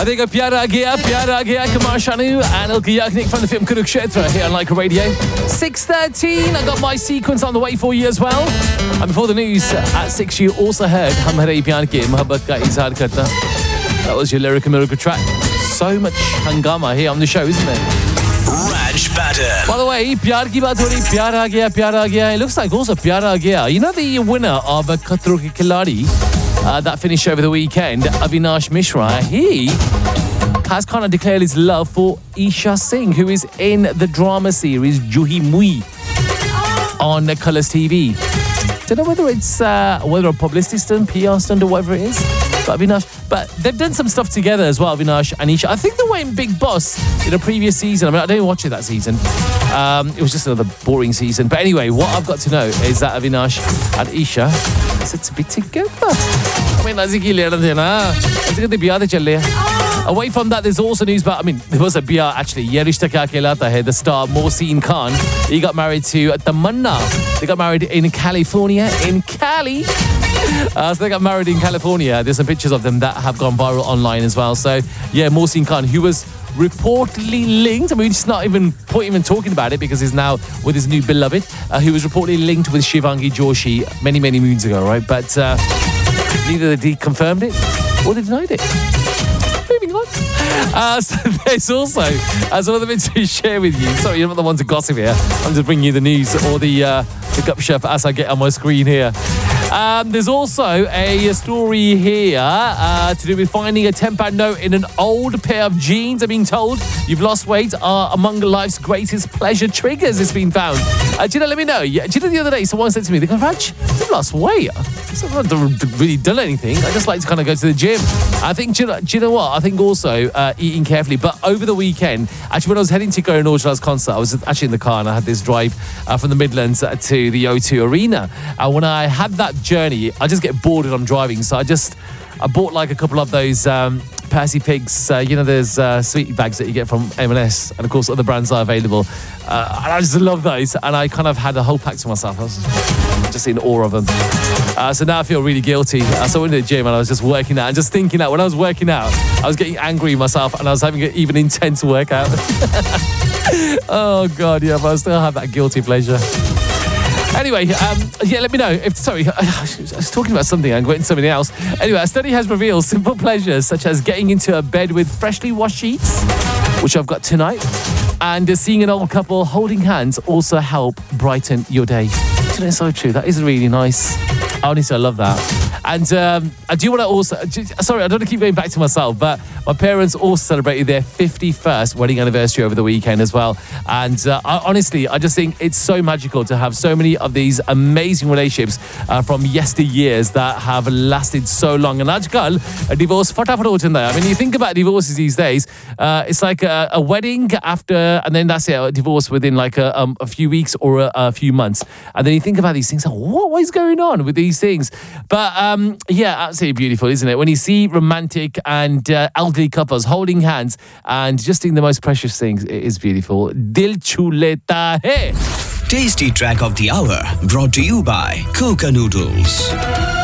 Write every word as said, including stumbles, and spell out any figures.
I think a Pyara Gaya, Pyara Gaya, Kumar Shanu, and Ilka Yagnik from the film Kurukshetra here on Leica Radio. six thirteen, I got my sequence on the way for you as well. And before the news, at six you also heard Hamare Pyan Ke Mohabbat Ka Izhar Karta. That was your lyrical miracle track. So much hangama here on the show, isn't it? Raj Batter. By the way, Pyar Ki Baat Ho Rahi, Pyar Aa Gaya, Pyar Aa Gaya. It looks like also Pyar Aa Gaya. You know the winner of Khatron Ke Khiladi? Uh, that finished over the weekend, Avinash Mishra, he has kind of declared his love for Isha Singh, who is in the drama series Juhi Mui on Colours T V. Don't know whether it's uh, whether a publicity stunt, P R stunt, or whatever it is. But Avinash, but they've done some stuff together as well, Avinash and Isha. I think they were in Big Boss in the previous season. I mean, I didn't watch it that season. Um, it was just another boring season. But anyway, what I've got to know is that Avinash and Isha said to be together. I mean, as you learn, away from that, there's also news about, I mean, there was a B R actually. Ye Rishta Kya Kehlata Hai, the star Mohsin Khan. He got married to Tamanna. They got married in California, in Cali. Uh, so they got married in California. There's some pictures of them that have gone viral online as well. So, yeah, Mohsin Khan, who was reportedly linked, I mean, he's not even point even talking about it because he's now with his new beloved, uh, who was reportedly linked with Shivangi Joshi many, many moons ago, right? But uh, neither they confirmed it or they denied it. Moving on. Uh, so there's also uh, some other bits to share with you. Sorry, you're not the one to gossip here. I'm just bringing you the news or the uh, the gupshup as I get on my screen here. Um, there's also a story here uh, to do with finding a ten pound note in an old pair of jeans. I'm being told you've lost weight are among life's greatest pleasure triggers. It's been found. Uh, do you know, let me know. Yeah, do you know the other day someone said to me, they go, Raj, you've lost weight. I haven't really done anything. I just like to kind of go to the gym. I think, do you know, do you know what? I think also uh, eating carefully. But over the weekend, actually when I was heading to Karan Aujla's concert, I was actually in the car and I had this drive uh, from the Midlands to the O two Arena. And when I had that journey, I just get bored when I'm driving. So I just, I bought like a couple of those um, Percy Pigs, uh, you know, there's uh, sweetie bags that you get from M and S. And of course, other brands are available. Uh, and I just love those. And I kind of had a whole pack to myself. I was just in awe of them. Uh, so now I feel really guilty. Uh, so I went to the gym and I was just working out and just thinking out. When I was working out, I was getting angry with myself and I was having an even intense workout. Oh, God, yeah, but I still have that guilty pleasure. Anyway, um, yeah, let me know. If Sorry, I was talking about something and going into something else. Anyway, a study has revealed simple pleasures such as getting into a bed with freshly washed sheets, which I've got tonight, and uh, seeing an old couple holding hands also help brighten your day. Isn't it so true? That is really nice. Honestly, I love that. And um, I do want to also... Sorry, I don't want to keep going back to myself, but my parents also celebrated their fifty-first wedding anniversary over the weekend as well. And uh, I, honestly, I just think it's so magical to have so many of these amazing relationships uh, from yesteryears that have lasted so long. And ajkal, a divorce, fatafat ho janda hai. I mean, you think about divorces these days, uh, it's like a, a wedding after, and then that's it, a divorce within like a, um, a few weeks or a, a few months. And then you think about these things, like, what, what is going on with these things? But um, yeah, absolutely beautiful, isn't it? When you see romantic and uh, elderly couples holding hands and just doing the most precious things, it is beautiful. Dil chhu leta hai. Tasty track of the hour brought to you by Coca Noodles.